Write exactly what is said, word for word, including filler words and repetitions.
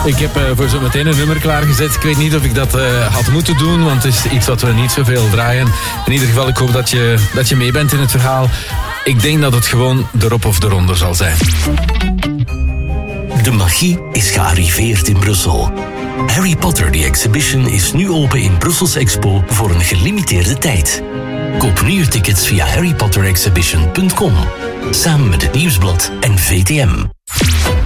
Ik heb uh, voor zo meteen een nummer klaargezet. Ik weet niet of ik dat uh, had moeten doen, want het is iets wat we niet zoveel draaien. In ieder geval, ik hoop dat je, dat je mee bent in het verhaal. Ik denk dat het gewoon erop of eronder zal zijn. De magie is gearriveerd in Brussel. Harry Potter The Exhibition is nu open in Brussels Expo voor een gelimiteerde tijd. Koop nu je tickets via harry potter exhibition punt com. Samen met het Nieuwsblad en V T M.